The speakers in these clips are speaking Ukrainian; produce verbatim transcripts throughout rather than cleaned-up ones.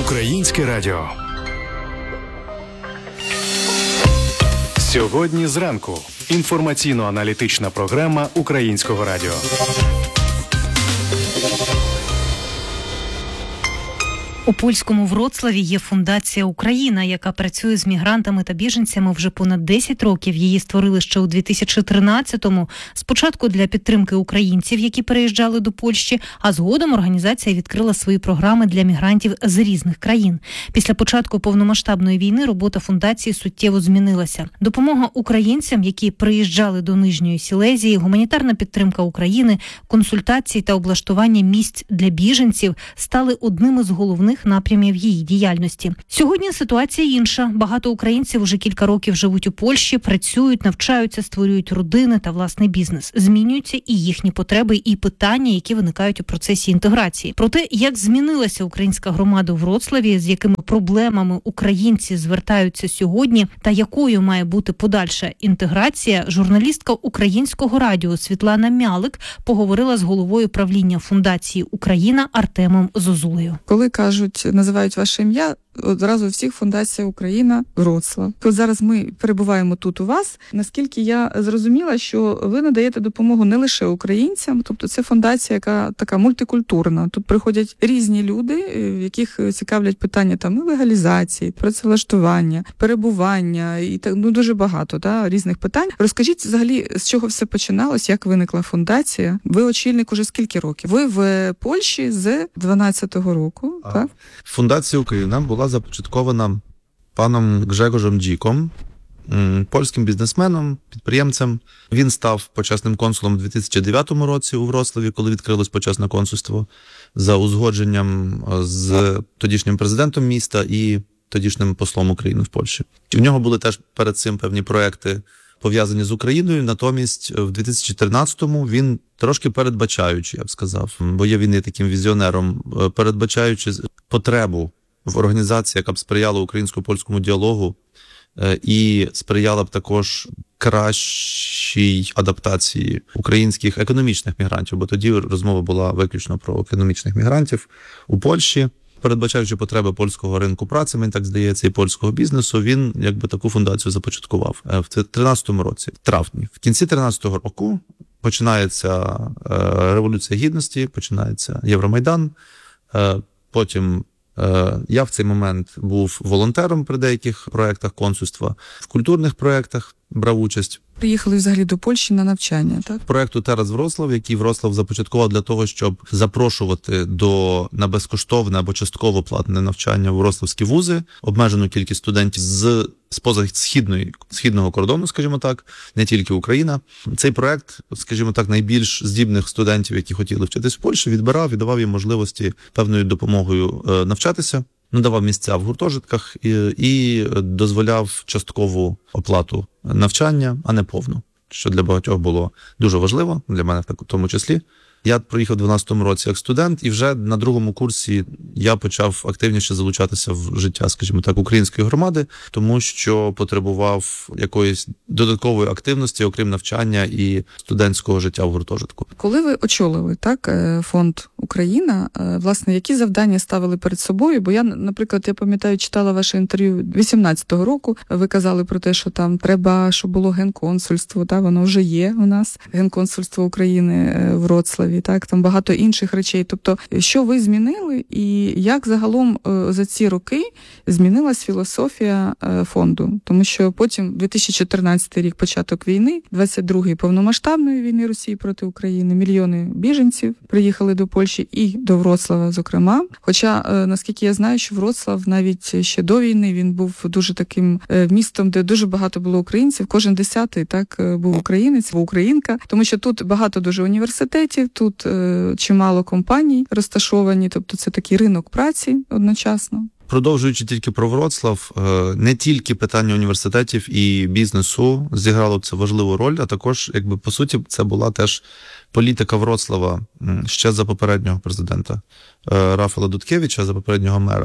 Українське радіо. Сьогодні зранку. Інформаційно-аналітична програма Українського радіо. У польському Вроцлаві є фундація «Україна», яка працює з мігрантами та біженцями вже понад десять років. Її створили ще у дві тисячі тринадцятому. Спочатку для підтримки українців, які переїжджали до Польщі, а згодом організація відкрила свої програми для мігрантів з різних країн. Після початку повномасштабної війни робота фундації суттєво змінилася. Допомога українцям, які приїжджали до Нижньої Сілезії, гуманітарна підтримка України, консультації та облаштування місць для біженців стали одним із головних напрямів її діяльності. Сьогодні ситуація інша. Багато українців вже кілька років живуть у Польщі, працюють, навчаються, створюють родини та власний бізнес. Змінюються і їхні потреби, і питання, які виникають у процесі інтеграції. Про те, як змінилася українська громада у Вроцлаві, з якими проблемами українці звертаються сьогодні та якою має бути подальша інтеграція, журналістка Українського радіо Світлана Мялик поговорила з головою правління фундації «Україна» Артемом Зозулею. Коли кажуть, називають ваше ім'я, одразу всіх фундація «Україна» Вроцлав. От зараз ми перебуваємо тут у вас. Наскільки я зрозуміла, що ви надаєте допомогу не лише українцям, тобто це фундація, яка така мультикультурна. Тут приходять різні люди, яких цікавлять питання там легалізації, працевлаштування, перебування і так, ну дуже багато, да, різних питань. Розкажіть взагалі, з чого все починалось, як виникла фундація? Ви очільник уже скільки років? Ви в Польщі з дванадцятого року, а, так? Фундація «Україна» була започаткована паном Гжегожем Дзіком, польським бізнесменом, підприємцем. Він став почесним консулом у дві тисячі дев'ятому році у Вроцлаві, коли відкрилось почесне консульство, за узгодженням з тодішнім президентом міста і тодішнім послом України в Польщі. У нього були теж перед цим певні проекти, пов'язані з Україною, натомість в дві тисячі тринадцятому він трошки передбачаючи, я б сказав, бо є він і таким візіонером, передбачаючи потребу в організації, яка б сприяла українсько-польському діалогу і сприяла б також кращій адаптації українських економічних мігрантів, бо тоді розмова була виключно про економічних мігрантів у Польщі. Передбачаючи потреби польського ринку праці, мені так здається, і польського бізнесу, він якби таку фундацію започаткував в тринадцятому році, в травні. В кінці тринадцятого року починається Революція Гідності, починається Євромайдан, потім я в цей момент був волонтером при деяких проєктах консульства, в культурних проєктах брав участь. Приїхали взагалі до Польщі на навчання, так? Проєкту «Терас Вроцлав», який Вроцлав започаткував для того, щоб запрошувати до на безкоштовне або частково платне навчання в вроцлавські вузи, обмежену кількість студентів з споза східної, східного кордону, скажімо так, не тільки Україна. Цей проєкт, скажімо так, найбільш здібних студентів, які хотіли вчитись в Польщі, відбирав і давав їм можливості певною допомогою навчатися. Надавав місця в гуртожитках і, і дозволяв часткову оплату навчання, а не повну, що для багатьох було дуже важливо, для мене в тому числі. Я приїхав у дванадцятому році як студент, і вже на другому курсі я почав активніше залучатися в життя, скажімо так, української громади, тому що потребував якоїсь додаткової активності, окрім навчання і студентського життя в гуртожитку. Коли ви очолили, так, фонд «Україна», власне, які завдання ставили перед собою? Бо я, наприклад, я пам'ятаю, читала ваше інтерв'ю вісімнадцятого року, ви казали про те, що там треба, щоб було генконсульство, так, воно вже є у нас, генконсульство України в Вроцлаві. Так, там багато інших речей. Тобто, що ви змінили і як загалом за ці роки змінилась філософія фонду? Тому що потім дві тисячі чотирнадцятий рік, початок війни, двадцять другий повномасштабної війни Росії проти України, мільйони біженців приїхали до Польщі і до Вроцлава, зокрема. Хоча, наскільки я знаю, що Вроцлав навіть ще до війни, він був дуже таким містом, де дуже багато було українців. Кожен десятий, так, був українець, був українка. Тому що тут багато дуже університетів, тут чимало компаній розташовані, тобто це такий ринок праці одночасно. Продовжуючи тільки про Вроцлав, не тільки питання університетів і бізнесу зіграло це важливу роль, а також, якби, по суті, це була теж політика Вроцлава ще за попереднього президента Рафала Дудкевича, за попереднього мера.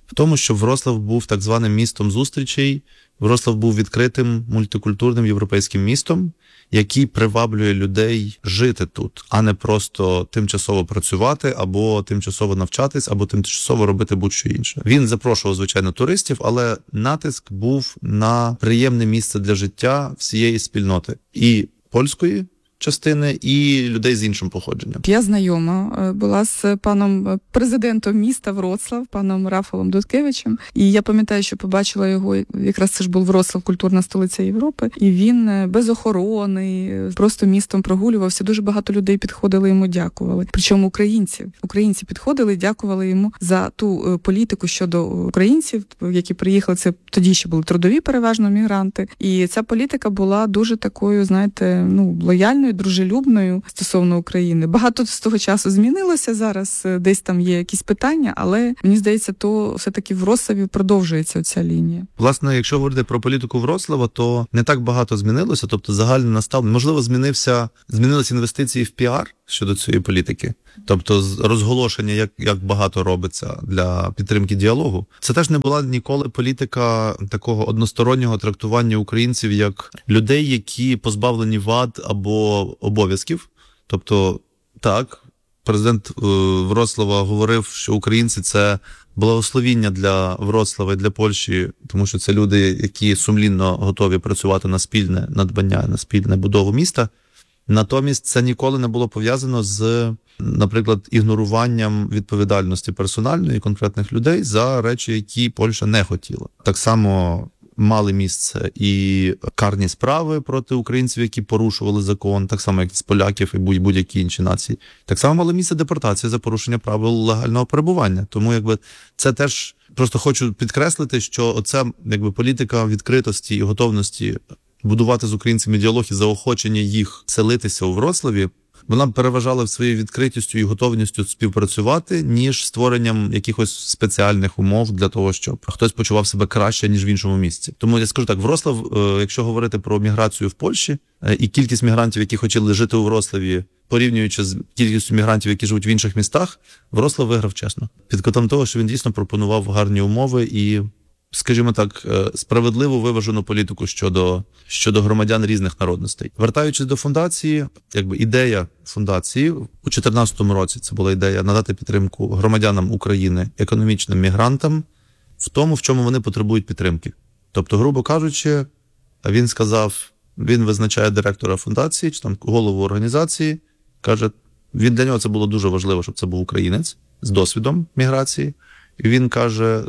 В тому, що Вроцлав був так званим містом зустрічей, Вроцлав був відкритим мультикультурним європейським містом, який приваблює людей жити тут, а не просто тимчасово працювати, або тимчасово навчатись, або тимчасово робити будь-що інше. Він запрошував, звичайно, туристів, але натиск був на приємне місце для життя всієї спільноти. І польської частини, і людей з іншим походженням. Я знайома була з паном президентом міста Вроцлав, паном Рафалом Дудкевичем, і я пам'ятаю, що побачила його, якраз це ж був Вроцлав, культурна столиця Європи, і він без охорони, просто містом прогулювався, дуже багато людей підходили йому, дякували. Причому українці. Українці підходили, дякували йому за ту політику щодо українців, які приїхали, це тоді ще були трудові переважно мігранти, і ця політика була дуже такою, знаєте, ну, лояльною, дружелюбною стосовно України. Багато з того часу змінилося зараз, десь там є якісь питання, але мені здається, то все-таки в Вроцлаві продовжується ця лінія. Власне, якщо говорити про політику Вроцлава, то не так багато змінилося, тобто загальне наставлення. Можливо, змінився, змінилися інвестиції в піар щодо цієї політики, тобто розголошення, як, як багато робиться для підтримки діалогу. Це теж не була ніколи політика такого одностороннього трактування українців як людей, які позбавлені вад або обов'язків. Тобто, так, президент е, Вроцлава говорив, що українці – це благословіння для Вроцлава і для Польщі, тому що це люди, які сумлінно готові працювати на спільне надбання, на спільне будову міста. Натомість це ніколи не було пов'язано з, наприклад, ігноруванням відповідальності персональної конкретних людей за речі, які Польща не хотіла. Так само мали місце і карні справи проти українців, які порушували закон, так само, як з поляків і будь-які інші нації. Так само мали місце депортація за порушення правил легального перебування. Тому якби це теж просто хочу підкреслити, що оця якби політика відкритості і готовності будувати з українцями діалог і заохочення їх селитися у Вроцлаві, вона переважала в своєю відкритістю і готовністю співпрацювати, ніж створенням якихось спеціальних умов для того, щоб хтось почував себе краще, ніж в іншому місці. Тому я скажу так, Вроцлав, якщо говорити про міграцію в Польщі, і кількість мігрантів, які хотіли жити у Вроцлаві, порівнюючи з кількістю мігрантів, які живуть в інших містах, Вроцлав виграв чесно. Під кутом того, що він дійсно пропонував гарні умови і, скажімо так, справедливу виважену політику щодо, щодо громадян різних народностей. Вертаючись до фундації, якби ідея фундації у дві тисячі чотирнадцятому році це була ідея надати підтримку громадянам України, економічним мігрантам в тому, в чому вони потребують підтримки. Тобто, грубо кажучи, він сказав, він визначає директора фундації, чи там голову організації, каже, він, для нього це було дуже важливо, щоб це був українець з досвідом міграції, і він каже,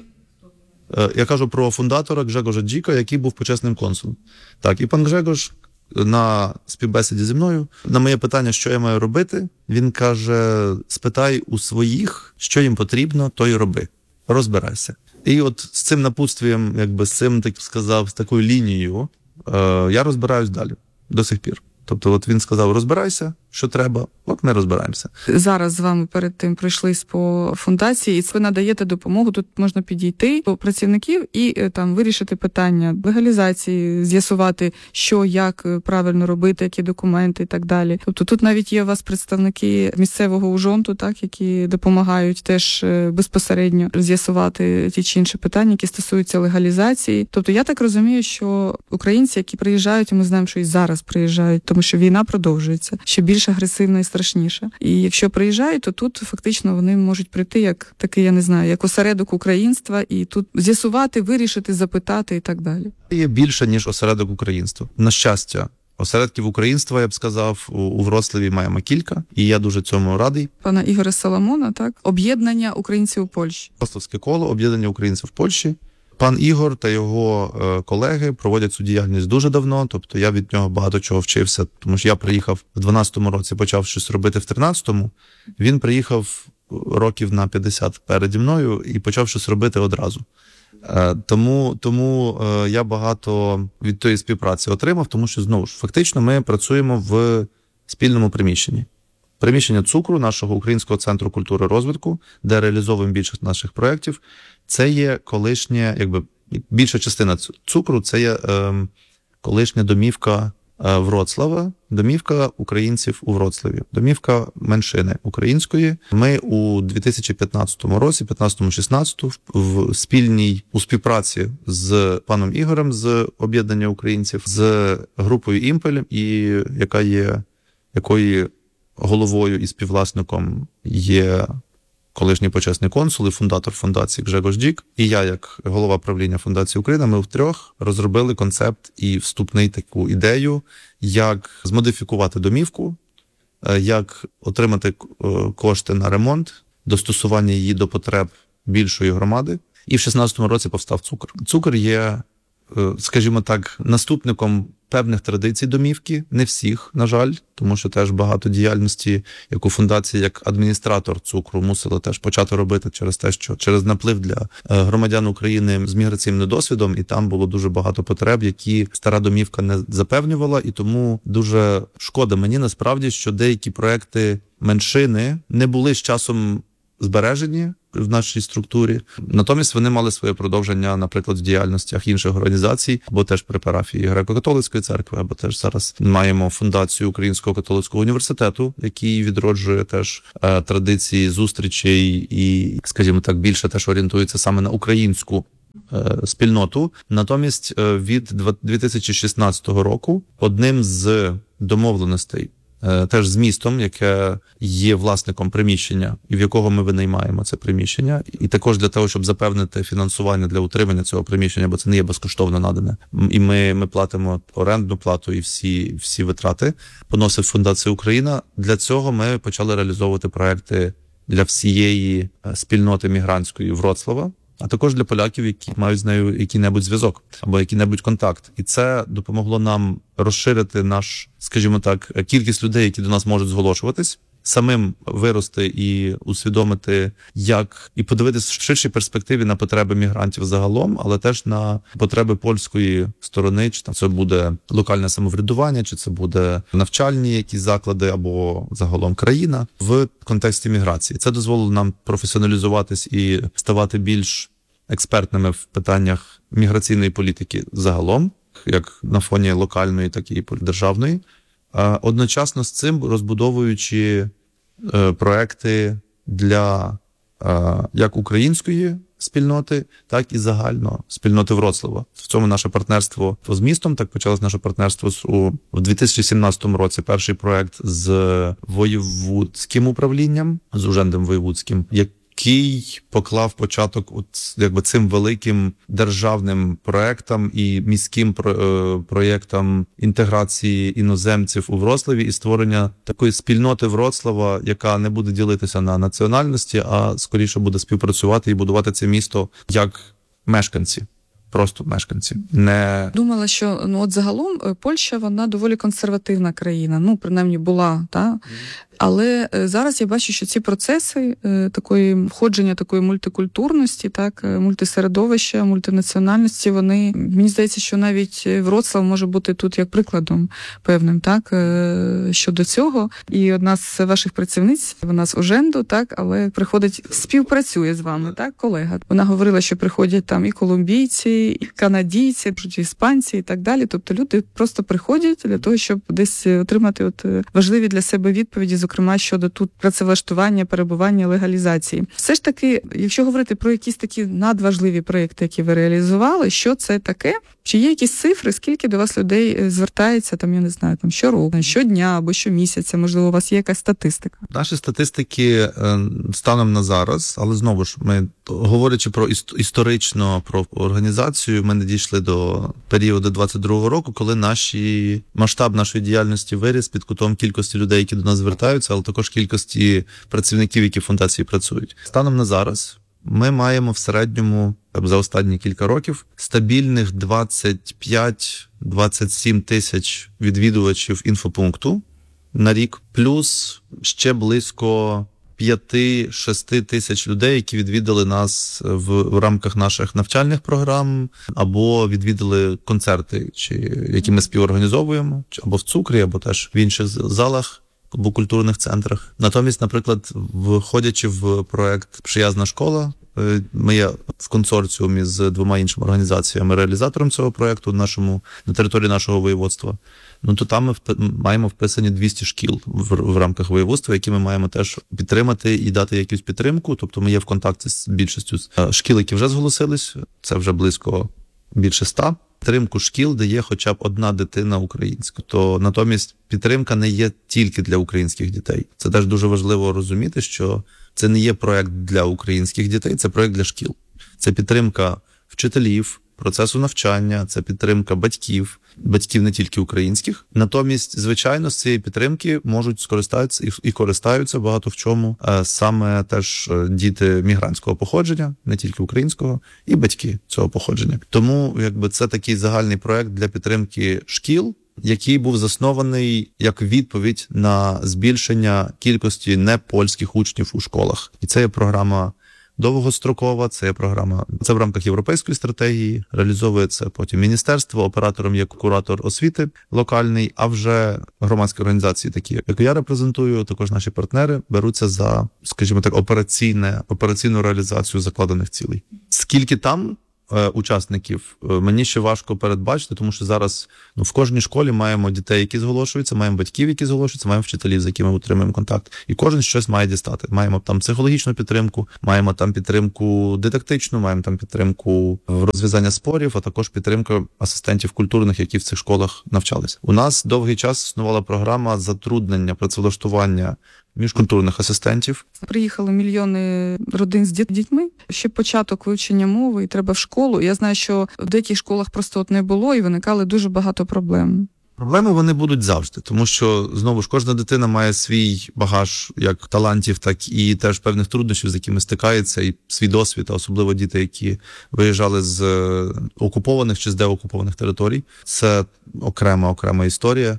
я кажу про фундатора Гжегожа Джіка, який був почесним консулом. Так, і пан Гжегош на співбесіді зі мною, на моє питання, що я маю робити, він каже, спитай у своїх, що їм потрібно, то й роби. Розбирайся. І от з цим напутствієм, якби з цим, так сказав, з такою лінією, е, я розбираюсь далі, до сих пір. Тобто от він сказав, розбирайся, що треба, от ми розбираємося. Зараз з вами перед тим пройшлись по фундації, і ви надаєте допомогу, тут можна підійти до працівників і там вирішити питання легалізації, з'ясувати, що, як правильно робити, які документи і так далі. Тобто тут навіть є у вас представники місцевого ужонту, так, які допомагають теж безпосередньо з'ясувати ті чи інші питання, які стосуються легалізації. Тобто я так розумію, що українці, які приїжджають, і ми знаємо, що і зараз приїжджають, тому що війна продовжується, ще більш агресивна і страшніша. І якщо приїжджають, то тут фактично вони можуть прийти як такий, я не знаю, як осередок українства, і тут з'ясувати, вирішити, запитати і так далі. Є більше, ніж осередок українства. На щастя, осередків українства, я б сказав, у, у Вроцлаві маємо кілька, і я дуже цьому радий. Пана Ігоря Соломона, так? Об'єднання українців у Польщі. Вроцлавське коло, об'єднання українців в Польщі. Пан Ігор та його е, колеги проводять цю діяльність дуже давно, тобто я від нього багато чого вчився, тому що я приїхав в дванадцятому році, почав щось робити в тринадцятому, він приїхав років на п'ятдесят переді мною і почав щось робити одразу. Е, тому тому е, я багато від тої співпраці отримав, тому що, знову ж, фактично ми працюємо в спільному приміщенні. Приміщення цукру, нашого Українського центру культури і розвитку, де реалізовуємо більшість наших проєктів, це є колишнє, якби більша частина цукру, це є е, колишня домівка е, Вроцлава, домівка українців у Вроцлаві, домівка меншини української. Ми у дві тисячі п'ятнадцятому році, п'ятнадцятому-шістнадцятому, в спільній у співпраці з паном Ігорем з об'єднання українців, з групою «Імпель», і яка є, якої головою і співвласником є колишній почесний консул і фундатор фундації Гжегош Дік, і я, як голова правління Фундації Україна, ми втрьох розробили концепт і вступний таку ідею, як змодифікувати домівку, як отримати кошти на ремонт, достосування її до потреб більшої громади. І в шістнадцятому році повстав цукор. Цукор є, скажімо так, наступником певних традицій домівки, не всіх, на жаль, тому що теж багато діяльності, яку фундація як адміністратор цукру мусила теж почати робити через те, що через наплив для громадян України з міграційним досвідом, і там було дуже багато потреб, які стара домівка не запевнювала, і тому дуже шкода мені насправді, що деякі проекти меншини не були з часом збережені в нашій структурі. Натомість вони мали своє продовження, наприклад, в діяльностях інших організацій, або теж при парафії Греко-католицької церкви, або теж зараз маємо фундацію Українського католицького університету, який відроджує теж е, традиції зустрічей і, скажімо так, більше теж орієнтується саме на українську е, спільноту. Натомість е, від дві тисячі шістнадцятого року одним з домовленостей теж з містом, яке є власником приміщення, і в якого ми винаймаємо це приміщення. І також для того, щоб запевнити фінансування для утримання цього приміщення, бо це не є безкоштовно надане. І ми, ми платимо орендну плату і всі, всі витрати. Поносить Фундація Україна. Для цього ми почали реалізовувати проекти для всієї спільноти мігрантської Вроцлава, а також для поляків, які мають з нею який-небудь зв'язок або який-небудь контакт. І це допомогло нам розширити наш, скажімо так, кількість людей, які до нас можуть зголошуватись, самим вирости і усвідомити, як, і подивитися в ширшій перспективі на потреби мігрантів загалом, але теж на потреби польської сторони, чи там це буде локальне самоврядування, чи це буде навчальні якісь заклади, або загалом країна в контексті міграції. Це дозволило нам професіоналізуватись і ставати більш експертними в питаннях міграційної політики загалом, як на фоні локальної, так і державної. Одночасно з цим розбудовуючи е, проекти для е, як української спільноти, так і загально спільноти Вроцлава. В цьому наше партнерство з містом, так почалось наше партнерство з, у, в дві тисячі сімнадцятому році, перший проект з воєвудським управлінням, з Ужендом воєвудським, як який поклав початок от, якби, цим великим державним проектам і міським про, проєктам інтеграції іноземців у Вроцлаві і створення такої спільноти Вроцлава, яка не буде ділитися на національності, а скоріше буде співпрацювати і будувати це місто як мешканці. Просто мешканці. Не... Думала, що ну от загалом Польща, вона доволі консервативна країна, ну, принаймні була, та? Mm. Але зараз я бачу, що ці процеси е, такої входження такої мультикультурності, так, мультисередовища, мультинаціональності, вони, мені здається, що навіть Вроцлав може бути тут як прикладом певним, так, е, щодо цього. І одна з ваших працівниць, вона з Уженду, так, але приходить, співпрацює з вами, так, колега. Вона говорила, що приходять там і колумбійці, і канадійці, і іспанці і так далі. Тобто люди просто приходять для того, щоб десь отримати от важливі для себе відповіді, зокрема щодо тут працевлаштування, перебування, легалізації. Все ж таки, якщо говорити про якісь такі надважливі проєкти, які ви реалізували, що це таке? Чи є якісь цифри, скільки до вас людей звертається, там, я не знаю, там щороку, щодня або щомісяця, можливо, у вас є якась статистика? Наші статистики станом на зараз, але знову ж, ми, говорячи про історично, про організацію, ми не дійшли до періоду двадцять другого року, коли наші, масштаб нашої діяльності виріс під кутом кількості людей, які до нас звертаються, але також кількості працівників, які в фундації працюють. Станом на зараз ми маємо в середньому за останні кілька років стабільних двадцять п'ять - двадцять сім тисяч відвідувачів інфопункту на рік, плюс ще близько п'ять-шість тисяч людей, які відвідали нас в, в рамках наших навчальних програм, або відвідали концерти, чи які ми співорганізовуємо, чи або в Цукрі, або теж в інших залах, або культурних центрах. Натомість, наприклад, входячи в проект «Приязна школа», Ми є в консорціумі з двома іншими організаціями реалізатором цього проєкту нашому, на території нашого воєводства. Ну, то там ми маємо вписані двісті шкіл в, в рамках воєводства, які ми маємо теж підтримати і дати якусь підтримку. Тобто ми є в контакті з більшістю шкіл, які вже зголосились, це вже близько більше ста. Підтримку шкіл, де є хоча б одна дитина українська. То натомість підтримка не є тільки для українських дітей. Це теж дуже важливо розуміти, що це не є проект для українських дітей, це проект для шкіл. Це підтримка вчителів, процесу навчання, це підтримка батьків, батьків не тільки українських. Натомість, звичайно, з цієї підтримки можуть скористатися і, і користаються багато в чому саме теж діти мігрантського походження, не тільки українського, і батьки цього походження. Тому якби це такий загальний проект для підтримки шкіл, який був заснований як відповідь на збільшення кількості непольських учнів у школах. І це є програма довгострокова, це є програма, це в рамках європейської стратегії, реалізовує це потім міністерство, оператором є куратор освіти локальний, а вже громадські організації, такі як я репрезентую, також наші партнери беруться за, скажімо так, операційне, операційну реалізацію закладених цілей. Скільки там учасників, мені ще важко передбачити, тому що зараз ну, в кожній школі маємо дітей, які зголошуються, маємо батьків, які зголошуються, маємо вчителів, з якими утримуємо контакт. І кожен щось має дістати. Маємо там психологічну підтримку, маємо там підтримку дидактичну, маємо там підтримку розв'язання спорів, а також підтримку асистентів культурних, які в цих школах навчались. У нас довгий час існувала програма затруднення, працевлаштування міжкультурних асистентів. Приїхали мільйони родин з дітьми. Ще початок вивчення мови, і треба в школу. Я знаю, що в деяких школах просто от не було, і виникали дуже багато проблем. Проблеми вони будуть завжди, тому що, знову ж, кожна дитина має свій багаж як талантів, так і теж певних труднощів, з якими стикається, і свій досвід, а особливо діти, які виїжджали з окупованих чи з деокупованих територій. Це окрема, окрема історія.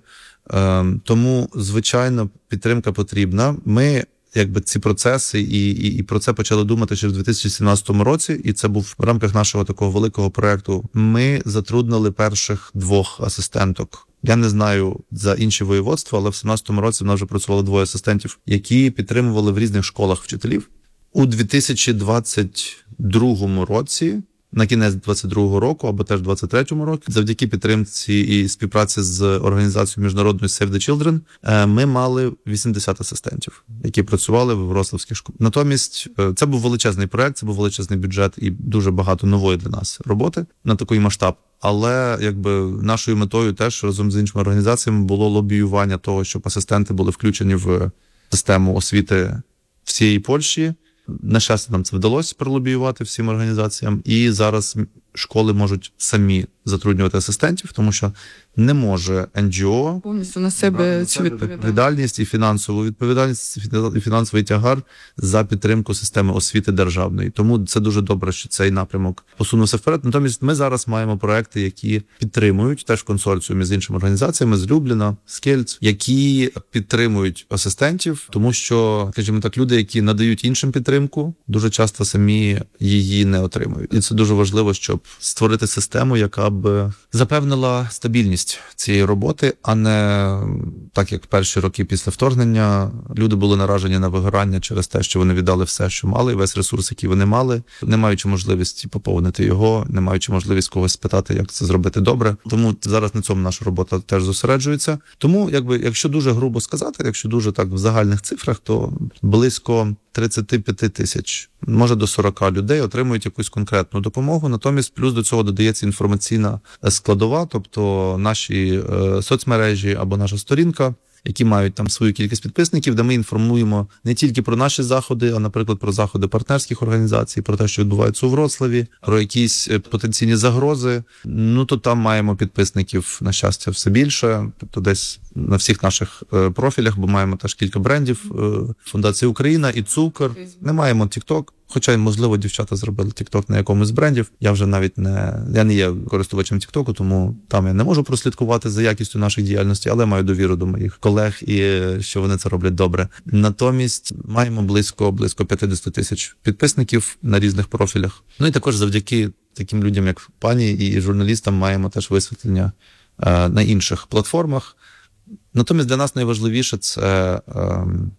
Тому, звичайно, підтримка потрібна. Ми, якби, ці процеси і, і, і про це почали думати ще в дві тисячі сімнадцятому році, і це був в рамках нашого такого великого проєкту. Ми затруднили перших двох асистенток. Я не знаю за інші воєводства, але в сімнадцятому році в нас вже працювало двоє асистентів, які підтримували в різних школах вчителів. У дві тисячі двадцять другому році, на кінець двадцять другого року, або теж двадцять третьому році, завдяки підтримці і співпраці з організацією міжнародною Save the Children, ми мали вісімдесят асистентів, які працювали в вроцлавських школах. Натомість, це був величезний проект, це був величезний бюджет і дуже багато нової для нас роботи на такий масштаб. Але якби нашою метою теж разом з іншими організаціями було лобіювання того, щоб асистенти були включені в систему освіти всієї Польщі. На щастя, нам це вдалося пролобіювати всім організаціям, і зараз школи можуть самі затруднювати асистентів, тому що не може ен джі о повністю на себе цю відповідальність і фінансову відповідальність, і фінансовий тягар за підтримку системи освіти державної. Тому це дуже добре, що цей напрямок посунувся вперед. Натомість ми зараз маємо проекти, які підтримують, теж в консорціумі з іншими організаціями, з Любліна, з Кельц, які підтримують асистентів, тому що, скажімо так, люди, які надають іншим підтримку, дуже часто самі її не отримують. І це дуже важливо, щоб створити систему, яка б запевнила стабільність цієї роботи, а не так, як перші роки після вторгнення люди були наражені на вигорання через те, що вони віддали все, що мали, весь ресурс, який вони мали, не маючи можливості поповнити його, не маючи можливість когось спитати, як це зробити добре. Тому зараз на цьому наша робота теж зосереджується. Тому, якби, якщо дуже грубо сказати, якщо дуже так в загальних цифрах, то близько тридцять п'ять тисяч, може до сорок людей отримують якусь конкретну допомогу. Натомість плюс до цього додається інформаційна складова, тобто наші е, соцмережі або наша сторінка, які мають там свою кількість підписників, де ми інформуємо не тільки про наші заходи, а, наприклад, про заходи партнерських організацій, про те, що відбувається у Вроцлаві, про якісь потенційні загрози. Ну, то там маємо підписників, на щастя, все більше. Тобто десь на всіх наших е, профілях, бо маємо теж кілька брендів, е, Фундація Україна і Цукор. Не маємо TikTok. Хоча, можливо, дівчата зробили TikTok на якомусь з брендів. Я вже навіть не, я не є користувачем TikTok, тому там я не можу прослідкувати за якістю нашої діяльності, але маю довіру до моїх колег і що вони це роблять добре. Натомість маємо близько, близько п'ятдесят тисяч підписників на різних профілях. Ну і також завдяки таким людям, як пані, і журналістам маємо теж висвітлення е, на інших платформах. Натомість для нас найважливіше це е,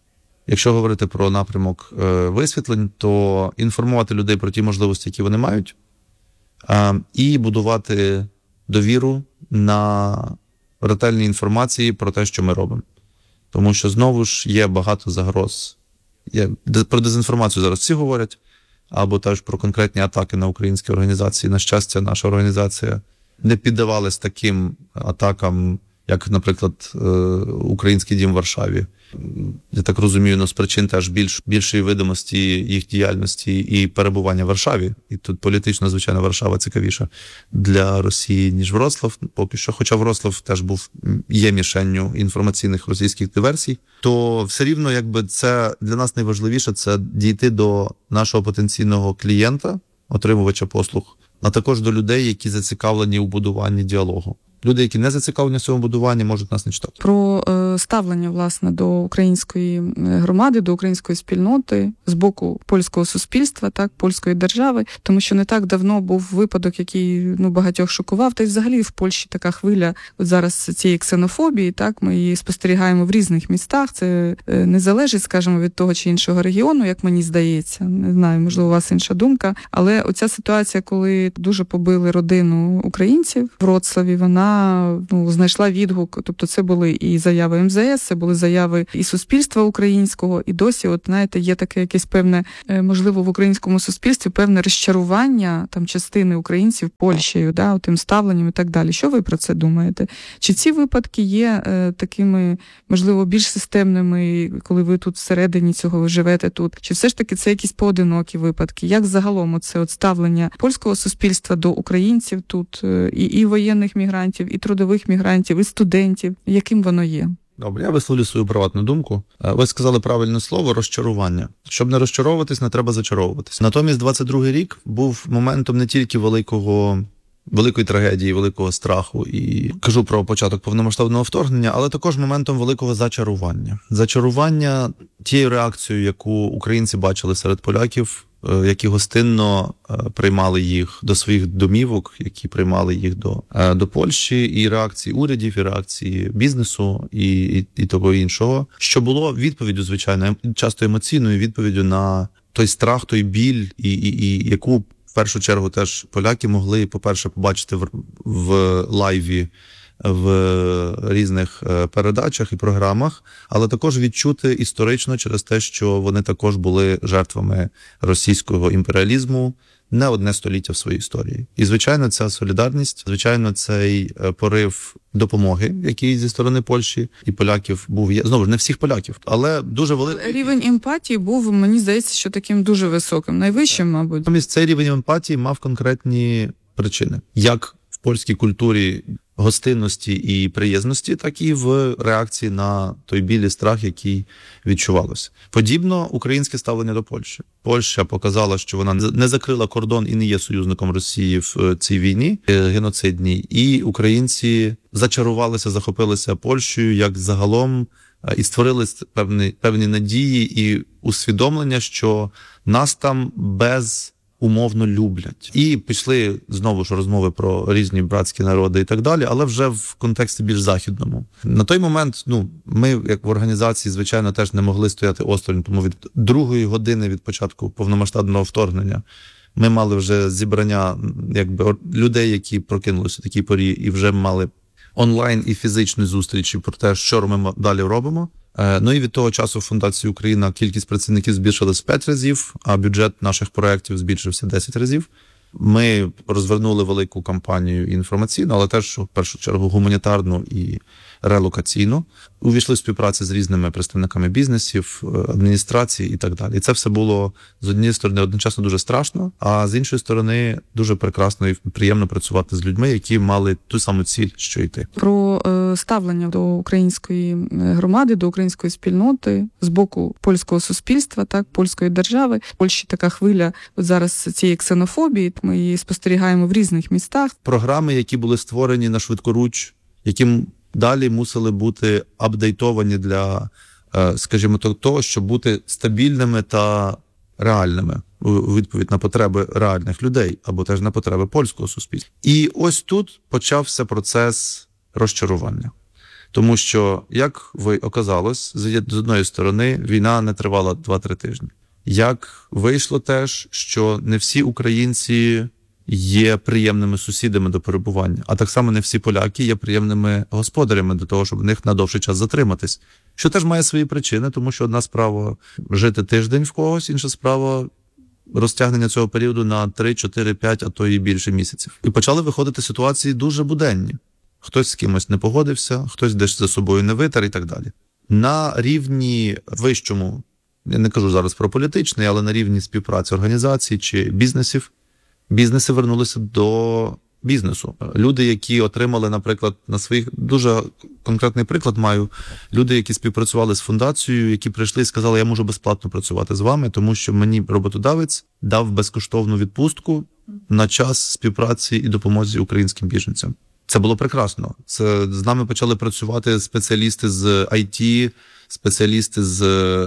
Якщо говорити про напрямок е, висвітлень, то інформувати людей про ті можливості, які вони мають, е, і будувати довіру на ретельній інформації про те, що ми робимо. Тому що, знову ж, є багато загроз. Є, про дезінформацію зараз всі говорять, або теж про конкретні атаки на українські організації. На щастя, наша організація не піддавалась таким атакам, як, наприклад, Український дім в Варшаві. Я так розумію, ну, з причин теж більш, більшої видимості їх діяльності і перебування в Варшаві. І тут політично, звичайно, Варшава цікавіша для Росії, ніж Вроцлав, поки що. Хоча Вроцлав теж був, є мішенню інформаційних російських диверсій. То все рівно, якби це для нас найважливіше, це дійти до нашого потенційного клієнта, отримувача послуг, а також до людей, які зацікавлені у будуванні діалогу. Люди, які не зацікавлені в цьому будуванні, можуть нас не читати. Про е, ставлення, власне, до української громади, до української спільноти з боку польського суспільства, так, польської держави, тому що не так давно був випадок, який, ну, багатьох шокував, та й взагалі в Польщі така хвиля от зараз цієї ксенофобії, так, ми її спостерігаємо в різних містах, це е, не залежить, скажімо, від того чи іншого регіону, як мені здається, не знаю, можливо, у вас інша думка, але оця ситуація, коли дуже побили родину українців в Вроцлаві, вона ну, знайшла відгук, тобто це були і заяви ем зе ес, це були заяви і суспільства українського, і досі, от знаєте, є таке якесь певне, можливо, в українському суспільстві певне розчарування там частини українців Польщею, да, тим ставленням і так далі. Що ви про це думаєте? Чи ці випадки є е, такими, можливо, більш системними, коли ви тут всередині цього, ви живете тут? Чи все ж таки це якісь поодинокі випадки? Як загалом це от ставлення польського суспільства до українців тут, е, і, і воєнних мігрантів, і трудових мігрантів, і студентів, яким воно є? Добре, я висловлю свою приватну думку. Ви сказали правильне слово – розчарування. Щоб не розчаровуватись, не треба зачаровуватись. Натомість двадцять другий рік був моментом не тільки великого, великої трагедії, великого страху, і кажу про початок повномасштабного вторгнення, але також моментом великого зачарування. Зачарування тією реакцією, яку українці бачили серед поляків, які гостинно приймали їх до своїх домівок, які приймали їх до, до Польщі, і реакції урядів, і реакції бізнесу, і, і, і того іншого, що було відповіддю, звичайно, часто емоційною відповіддю на той страх, той біль, і, і, і яку в першу чергу теж поляки могли, по-перше, побачити в, в лайві, в різних передачах і програмах, але також відчути історично через те, що вони також були жертвами російського імперіалізму не одне століття в своїй історії. І, звичайно, ця солідарність, звичайно, цей порив допомоги, який зі сторони Польщі і поляків був, знову ж, не всіх поляків, але дуже великий. Рівень емпатії був, мені здається, що таким дуже високим, найвищим, мабуть. Натомість цей рівень емпатії мав конкретні причини. Як в польській культурі гостинності і приязності, так і в реакції на той біль і страх, який відчувалося. Подібно українське ставлення до Польщі. Польща показала, що вона не закрила кордон і не є союзником Росії в цій війні геноцидній, і українці зачарувалися, захопилися Польщею як загалом і створили певні, певні надії і усвідомлення, що нас там без умовно люблять. І пішли, знову ж, розмови про різні братські народи і так далі, але вже в контексті більш західному. На той момент, ну, ми, як в організації, звичайно, теж не могли стояти осторонь, тому від другої години від початку повномасштабного вторгнення ми мали вже зібрання, якби, людей, які прокинулися в такій порі і вже мали онлайн і фізичні зустрічі про те, що ми далі робимо. Ну і від того часу в Фундації Україна кількість працівників збільшилась в п'ять разів, а бюджет наших проєктів збільшився десять разів. Ми розвернули велику кампанію інформаційну, але теж, в першу чергу, гуманітарну і релокаційну. Увійшли в співпраці з різними представниками бізнесів, адміністрації і так далі. І це все було, з однієї сторони, одночасно дуже страшно, а з іншої сторони, дуже прекрасно і приємно працювати з людьми, які мали ту саму ціль, що й ти. Про е, ставлення до української громади, до української спільноти з боку польського суспільства, так, польської держави. В Польщі така хвиля от зараз цієї ксенофобії, ми її спостерігаємо в різних містах. Програми, які були створені на швидкоруч, яким далі мусили бути апдейтовані для, скажімо, того, щоб бути стабільними та реальними у відповідь на потреби реальних людей, або теж на потреби польського суспільства. І ось тут почався процес розчарування. Тому що, як ви оказалось, з одної сторони, війна не тривала два-три тижні. Як вийшло теж, що не всі українці є приємними сусідами до перебування, а так само не всі поляки є приємними господарями до того, щоб в них на довший час затриматись. Що теж має свої причини, тому що одна справа жити тиждень в когось, інша справа розтягнення цього періоду на три, чотири, п'ять, а то і більше місяців. І почали виходити ситуації дуже буденні. Хтось з кимось не погодився, хтось десь за собою не витер і так далі. На рівні вищому, я не кажу зараз про політичний, але на рівні співпраці організацій чи бізнесів, бізнеси вернулися до бізнесу. Люди, які отримали, наприклад, на своїх, дуже конкретний приклад маю, люди, які співпрацювали з фундацією, які прийшли і сказали, я можу безплатно працювати з вами, тому що мені роботодавець дав безкоштовну відпустку на час співпраці і допомозі українським біженцям. Це було прекрасно. Це з нами почали працювати спеціалісти з ай ті, спеціалісти з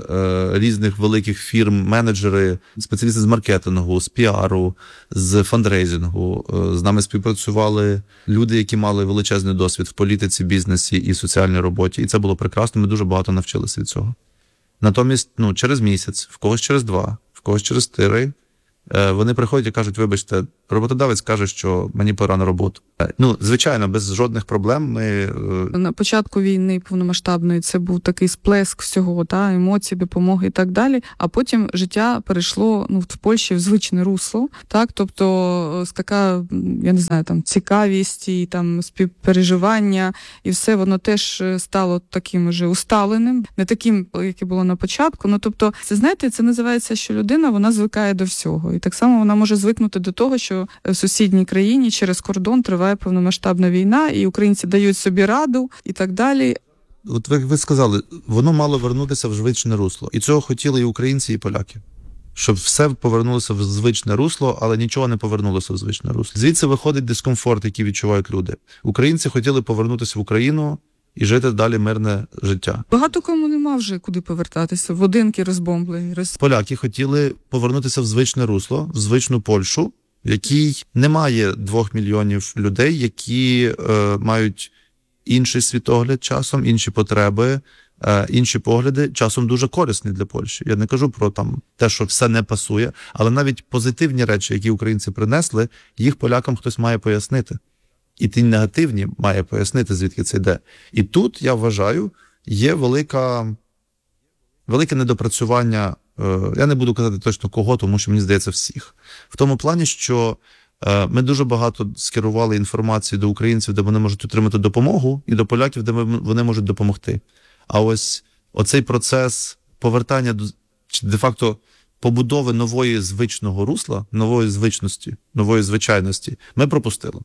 е, різних великих фірм, менеджери, спеціалісти з маркетингу, з піару, з фандрейзингу. Е, з нами співпрацювали люди, які мали величезний досвід в політиці, бізнесі і соціальній роботі. І це було прекрасно, ми дуже багато навчилися від цього. Натомість, ну, через місяць, в когось через два, в когось через три, е, вони приходять і кажуть, вибачте, роботодавець каже, що мені пора на роботу. Ну, звичайно, без жодних проблем ми... На початку війни повномасштабної це був такий сплеск всього, та, емоцій, допомоги і так далі, а потім життя перейшло, ну, в Польщі в звичне русло, так, тобто така, я не знаю, там, цікавість і там співпереживання, і все воно теж стало таким уже усталеним, не таким, яке було на початку, ну, тобто, це, знаєте, це називається, що людина, вона звикає до всього, і так само вона може звикнути до того, що в сусідній країні через кордон триває повномасштабна війна, і українці дають собі раду, і так далі. От ви, ви сказали, воно мало вернутися в звичне русло. І цього хотіли і українці, і поляки. Щоб все повернулося в звичне русло, але нічого не повернулося в звичне русло. Звідси виходить дискомфорт, який відчувають люди. Українці хотіли повернутися в Україну і жити далі мирне життя. Багато кому нема вже куди повертатися, будинки розбомблені. Роз... Поляки хотіли повернутися в звичне русло, в звичну Польщу, в якій немає двох мільйонів людей, які е, мають інший світогляд часом, інші потреби, е, інші погляди, часом дуже корисні для Польщі. Я не кажу про там те, що все не пасує, але навіть позитивні речі, які українці принесли, їх полякам хтось має пояснити. І ті негативні має пояснити, звідки це йде. І тут, я вважаю, є велика, велике недопрацювання. Я не буду казати точно кого, тому що мені здається всіх. В тому плані, що ми дуже багато скерували інформації до українців, де вони можуть отримати допомогу, і до поляків, де вони можуть допомогти. А ось оцей процес повертання до, де-факто, побудови нової звичного русла, нової звичності, нової звичайності, ми пропустили.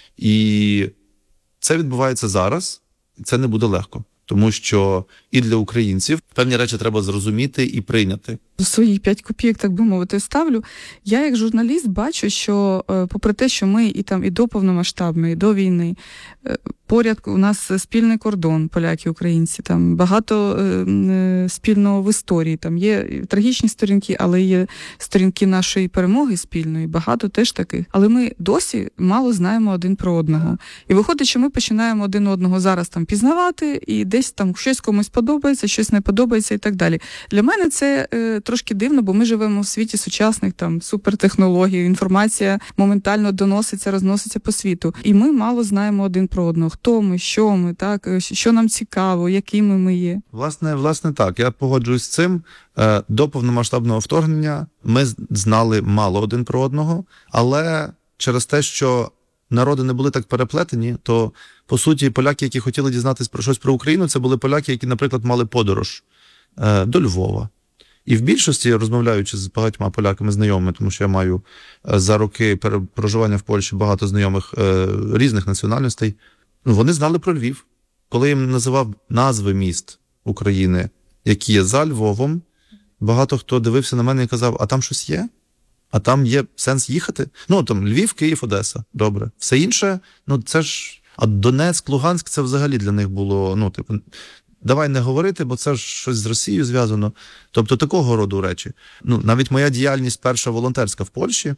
І це відбувається зараз, і це не буде легко. Тому що і для українців певні речі треба зрозуміти і прийняти. Свої п'ять копійок, так би мовити, ставлю. Я як журналіст бачу, що попри те, що ми і там і до повномасштабної, і до війни, поряд у нас спільний кордон, поляки, українці, там багато е, спільного в історії, там є трагічні сторінки, але є сторінки нашої перемоги спільної, багато теж таких. Але ми досі мало знаємо один про одного. І виходить, що ми починаємо один одного зараз там пізнавати, і десь там щось комусь подобається, щось не подобається і так далі. Для мене це е, трошки дивно, бо ми живемо в світі сучасних там супертехнологій, інформація моментально доноситься, розноситься по світу. І ми мало знаємо один про одного. Хто ми, що ми, так, що нам цікаво, якими ми є. Власне, власне так, я погоджуюсь з цим. До повномасштабного вторгнення ми знали мало один про одного, але через те, що народи не були так переплетені, то, по суті, поляки, які хотіли дізнатися про щось про Україну, це були поляки, які, наприклад, мали подорож до Львова. І в більшості, розмовляючи з багатьма поляками знайомими, тому що я маю за роки проживання в Польщі багато знайомих різних національностей, вони знали про Львів. Коли їм називав назви міст України, які є за Львовом, багато хто дивився на мене і казав, а там щось є? А там є сенс їхати? Ну, там Львів, Київ, Одеса. Добре. Все інше, ну це ж... А Донецьк, Луганськ, це взагалі для них було, ну, типу, давай не говорити, бо це ж щось з Росією зв'язано. Тобто такого роду речі. Ну, навіть моя діяльність перша волонтерська в Польщі,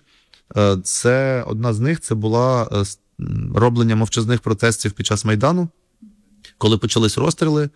це одна з них, це була роблення мовчазних протестів під час Майдану. Коли почались розстріли,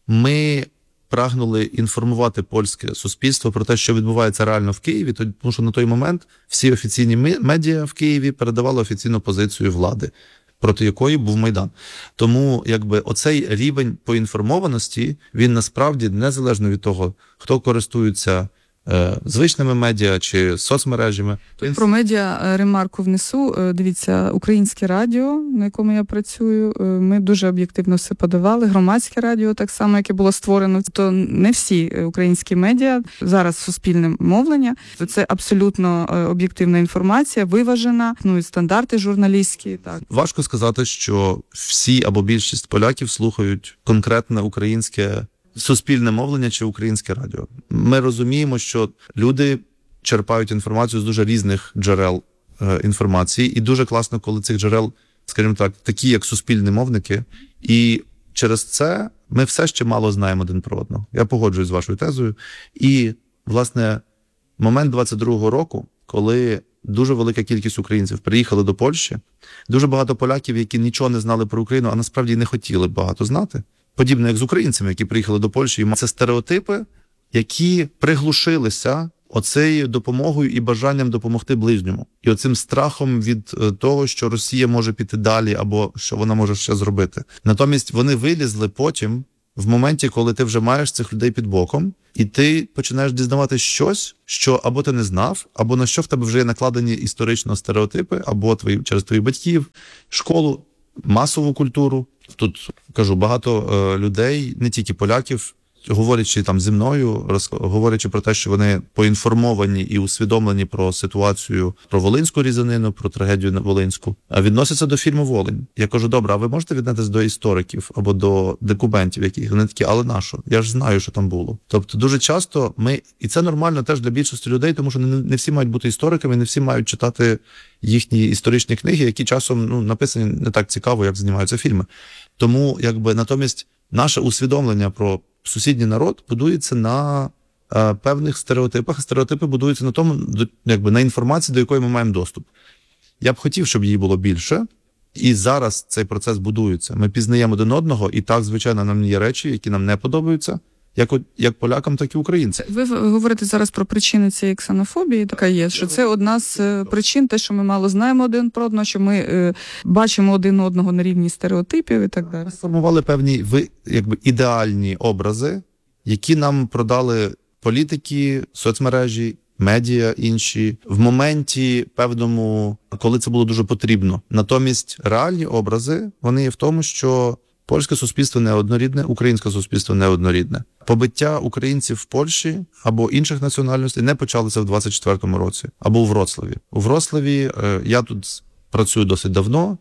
ми прагнули інформувати польське суспільство про те, що відбувається реально в Києві, тому що на той момент всі офіційні медіа в Києві передавали офіційну позицію влади, проти якої був Майдан. Тому якби оцей рівень поінформованості, він насправді незалежно від того, хто користується е, звичними медіа чи соцмережами. Про медіа ремарку внесу. Дивіться, українське радіо, на якому я працюю, ми дуже об'єктивно все подавали. Громадське радіо, так само, яке було створено. То не всі українські медіа, зараз суспільне мовлення. Це абсолютно об'єктивна інформація, виважена, ну і стандарти журналістські. Так. Важко сказати, що всі або більшість поляків слухають конкретне українське суспільне мовлення чи українське радіо. Ми розуміємо, що люди черпають інформацію з дуже різних джерел е, інформації, і дуже класно, коли цих джерел, скажімо так, такі як суспільні мовники, і через це ми все ще мало знаємо один про одного. Я погоджуюсь з вашою тезою. І, власне, момент двадцять другого року, коли дуже велика кількість українців приїхали до Польщі, дуже багато поляків, які нічого не знали про Україну, а насправді не хотіли багато знати, подібно як з українцями, які приїхали до Польщі. І це стереотипи, які приглушилися оцею допомогою і бажанням допомогти ближньому. І оцим страхом від того, що Росія може піти далі, або що вона може ще зробити. Натомість вони вилізли потім, в моменті, коли ти вже маєш цих людей під боком, і ти починаєш дізнавати щось, що або ти не знав, або на що в тебе вже є накладені історично стереотипи, або твої, через твоїх батьків, школу, масову культуру. Тут, кажу, багато е, людей, не тільки поляків, говорячи там зі мною, роз, говорячи про те, що вони поінформовані і усвідомлені про ситуацію, про волинську різанину, про трагедію волинську, а відносяться до фільму «Волинь». Я кажу, добре, а ви можете відноситись до істориків або до документів яких? Вони такі, але на що? Я ж знаю, що там було. Тобто дуже часто ми, і це нормально теж для більшості людей, тому що не, не всі мають бути істориками, не всі мають читати їхні історичні книги, які часом ну, написані не так цікаво, як знімаються фільми. Тому, якби, натомість, наше усвідомлення про сусідній народ будується на е, певних стереотипах. Стереотипи будуються на тому, до, якби, на інформації, до якої ми маємо доступ. Я б хотів, щоб її було більше, і зараз цей процес будується. Ми пізнаємо один одного, і так, звичайно, нам є речі, які нам не подобаються, як, як полякам, так і українцям. Ви говорите зараз про причини цієї ксенофобії, така є, що це одна з причин, те, що ми мало знаємо один про одного, що ми е, бачимо один одного на рівні стереотипів і так далі. Ми сформували певні ви, якби, ідеальні образи, які нам продали політики, соцмережі, медіа інші, в моменті певному, коли це було дуже потрібно. Натомість реальні образи, вони є в тому, що польське суспільство неоднорідне, українське суспільство неоднорідне. Побиття українців в Польщі або інших національностей не почалося в двадцять четвертому році, або у Вроцлаві. У Вроцлаві е, я тут працюю досить давно,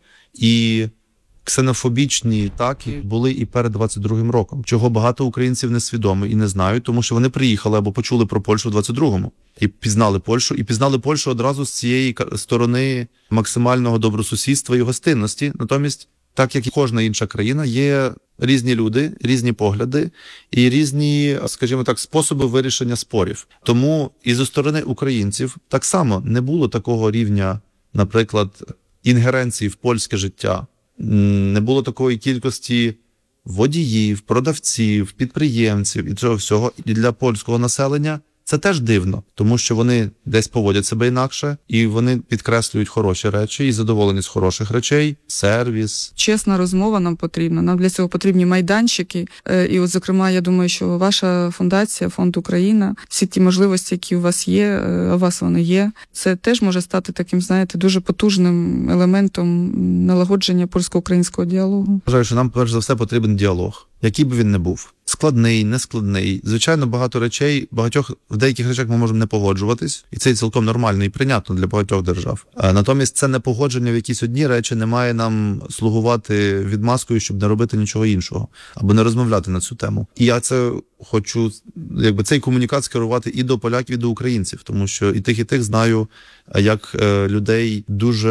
і ксенофобічні атаки були і перед двадцять другим роком, чого багато українців не свідомі і не знають, тому що вони приїхали або почули про Польщу в двадцять другому. І пізнали Польщу, і пізнали Польщу одразу з цієї сторони максимального добросусідства і гостинності. Натомість, так як і кожна інша країна, є різні люди, різні погляди і різні, скажімо так, способи вирішення спорів. Тому і зі сторони українців так само не було такого рівня, наприклад, інгеренції в польське життя. Не було такої кількості водіїв, продавців, підприємців і цього всього. І для польського населення це теж дивно, тому що вони десь поводять себе інакше, і вони підкреслюють хороші речі і задоволені з хороших речей, сервіс. Чесна розмова нам потрібна, нам для цього потрібні майданчики. І от, зокрема, я думаю, що ваша фундація, Фонд Україна, всі ті можливості, які у вас є, а у вас вони є, це теж може стати таким, знаєте, дуже потужним елементом налагодження польсько-українського діалогу. Вважаю, що нам, перш за все, потрібен діалог, який би він не був. Складний, нескладний. Звичайно, багато речей, багатьох, в деяких речах ми можемо не погоджуватись, і це цілком нормально і прийнятно для багатьох держав. А натомість це непогодження в якісь одні речі не має нам слугувати відмазкою, щоб не робити нічого іншого, або не розмовляти на цю тему. І я це хочу, якби, цей комунікат скерувати і до поляків, і до українців, тому що і тих, і тих знаю, як е, людей дуже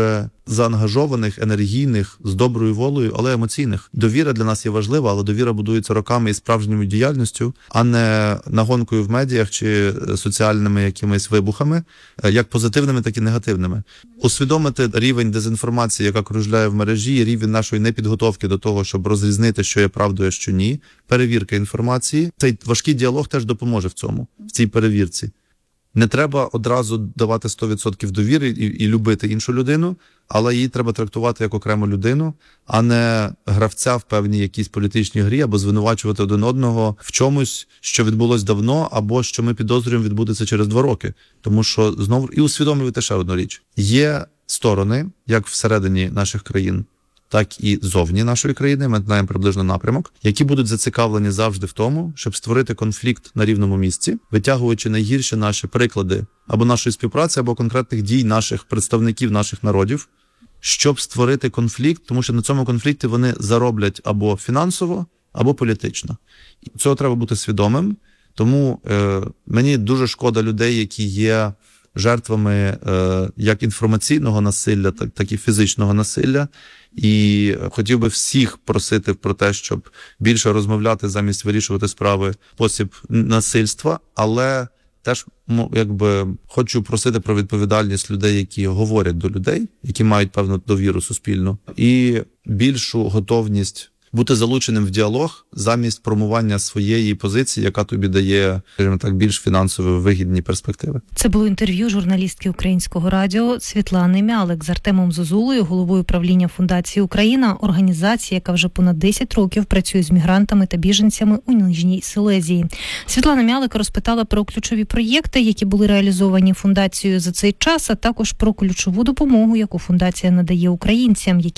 заангажованих, енергійних, з доброю волею, але емоційних. Довіра для нас є важлива, але довіра будується роками і справжньою діяльністю, а не нагонкою в медіях чи соціальними якимись вибухами, як позитивними, так і негативними. Усвідомити рівень дезінформації, яка кружляє в мережі, рівень нашої непідготовки до того, щоб розрізнити, що є правдою, а що ні, перевірка інформації. Цей важкий діалог теж допоможе в цьому, в цій перевірці. Не треба одразу давати сто відсотків довіри і, і любити іншу людину, але її треба трактувати як окрему людину, а не гравця в певній якійсь політичній грі, або звинувачувати один одного в чомусь, що відбулось давно, або що ми підозрюємо відбудеться через два роки. Тому що, знову, і усвідомлювати ще одну річ. Є сторони, як всередині наших країн, так і зовні нашої країни, ми знаємо приблизно напрямок, які будуть зацікавлені завжди в тому, щоб створити конфлікт на рівному місці, витягуючи найгірші наші приклади або нашої співпраці, або конкретних дій наших представників, наших народів, щоб створити конфлікт, тому що на цьому конфлікті вони зароблять або фінансово, або політично. І цього треба бути свідомим, тому е, мені дуже шкода людей, які є жертвами е, як інформаційного насилля, так, так і фізичного насилля. І хотів би всіх просити про те, щоб більше розмовляти замість вирішувати справи в спосіб насильства, але теж якби хочу просити про відповідальність людей, які говорять до людей, які мають певну довіру суспільну, і більшу готовність бути залученим в діалог замість промування своєї позиції, яка тобі дає, скажімо так, більш фінансово вигідні перспективи. Це було інтерв'ю журналістки Українського радіо Світлани Мялик з Артемом Зозулею, головою правління Фундації Україна, організації, яка вже понад десять років працює з мігрантами та біженцями у Нижній Силезії. Світлана Мялик розпитала про ключові проєкти, які були реалізовані фундацією за цей час, а також про ключову допомогу, яку фундація надає українцям, які